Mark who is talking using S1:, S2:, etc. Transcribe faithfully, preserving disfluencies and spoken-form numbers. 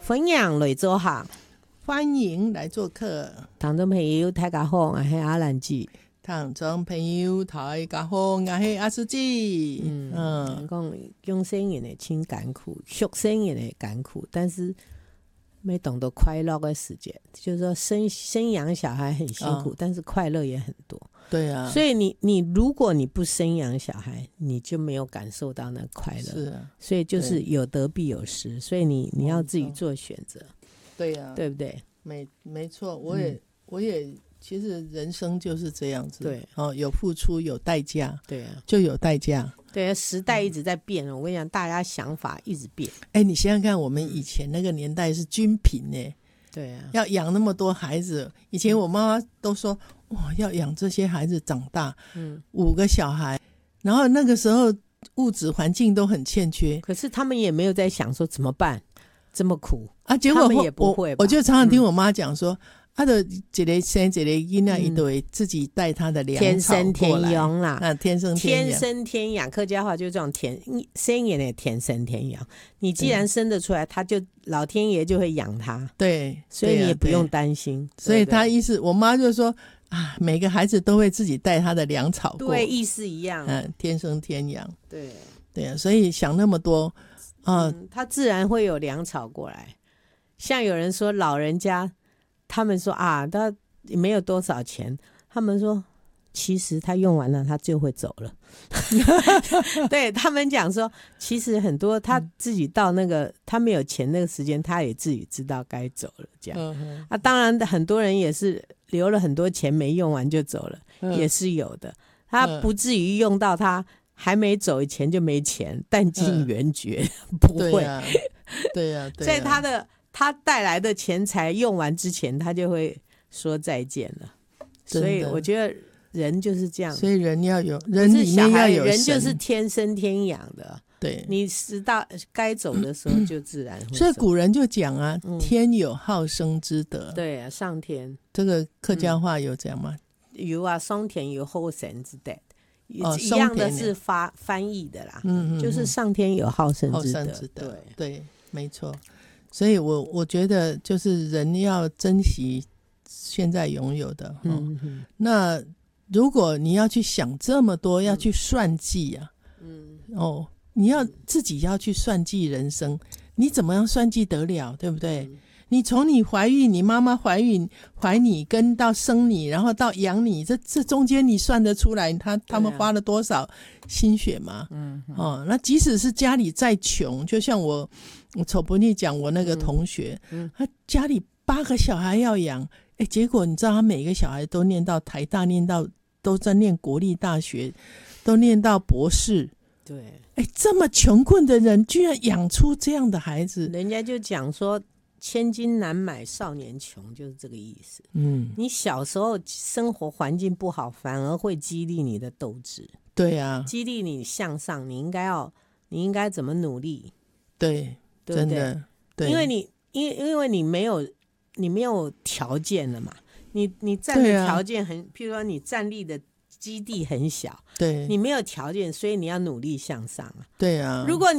S1: 分享来做客，
S2: 欢迎来做客。
S1: 听众朋友大家好，我是阿兰姐。
S2: 听众朋友大家好，我是阿书记。
S1: 嗯，嗯讲用生人的真艰苦，畜生人的艰苦，但是没懂得快乐的时间，就是说生生养小孩很辛苦，哦、但是快乐也很多。
S2: 对啊，
S1: 所以你你如果你不生养小孩，你就没有感受到那快乐。
S2: 是啊，
S1: 所以就是有得必有失，所以你你要自己做选择。
S2: 对啊，
S1: 对不对？
S2: 没没错，我也、嗯、我也其实人生就是这样子。
S1: 对
S2: 哦，有付出有代价，
S1: 对啊，
S2: 就有代价。
S1: 对啊，时代一直在变、嗯、我跟你讲，大家想法一直变。
S2: 哎，你想想看，我们以前那个年代是均贫呢。
S1: 对啊，
S2: 要养那么多孩子，以前我妈妈都说，哇，要养这些孩子长大，嗯，五个小孩，然后那个时候物质环境都很欠缺，
S1: 可是他们也没有在想说怎么办，这么苦
S2: 啊，结果
S1: 他们也不会吧。
S2: 我，我就常常听我妈讲说，他的一个生一个囡仔，他就会自己带他的粮草
S1: 天生天养啦，
S2: 啊，天生天养，
S1: 天生天养，客家话就这种天生也的天生天养。你既然生得出来，他就老天爷就会养他，
S2: 对，
S1: 所以你也不用担心。
S2: 所以他意思，我妈就说啊，每个孩子都会自己带他的粮草过，
S1: 对，意思一样，
S2: 嗯，天生天养，
S1: 对
S2: 对啊，所以想那么多啊、
S1: 嗯，他自然会有粮草过来。像有人说老人家。他们说啊，他没有多少钱。他们说，其实他用完了，他就会走了。对他们讲说，其实很多他自己到那个、嗯、他没有钱那个时间，他也自己知道该走了。这样、嗯、啊，当然很多人也是留了很多钱没用完就走了，嗯、也是有的。他不至于用到他还没走以前就没钱，弹尽援绝，嗯、不会。
S2: 对啊，对啊，对啊，
S1: 在他的。他带来的钱财用完之前，他就会说再见了。所以我觉得人就是这样，
S2: 所以人要有人里面要有神，
S1: 人就是天生天养的。
S2: 对，
S1: 你知道该走的时候就自然会走。
S2: 所以古人就讲啊，嗯、天有好生之德。
S1: 对啊，上天
S2: 这个客家话有讲吗？
S1: 嗯、有啊，上天有好生之德。哦、一样的是发翻译的啦，嗯嗯嗯，就是上天有好生之德。
S2: 之德对对，没错。所以我我觉得就是人要珍惜现在拥有的、哦嗯嗯、那如果你要去想这么多、嗯、要去算计啊、嗯、哦，你要自己要去算计人生，你怎么样算计得了，对不对、嗯、你从你怀孕，你妈妈怀孕怀你跟到生你然后到养你，这这中间你算得出来他他们花了多少心血吗？嗯、哦，那即使是家里再穷，就像我我丑不腻讲我那个同学、嗯嗯、他家里八个小孩要养，哎，结果你知道他每个小孩都念到台大，念到都在念国立大学，都念到博士。
S1: 对，
S2: 哎，这么穷困的人居然养出这样的孩子，
S1: 人家就讲说千金难买少年穷，就是这个意思。嗯，你小时候生活环境不好，反而会激励你的斗志。
S2: 对啊，
S1: 激励你向上，你应该要你应该怎么努力。
S2: 对，
S1: 对不对？
S2: 真的，对，
S1: 因为你因为因为你没有你没有条件了嘛，你你站的条件很、啊、譬如说你站立的基地很小，
S2: 对，
S1: 你没有条件，所以你要努力向上啊。
S2: 对啊，
S1: 如果你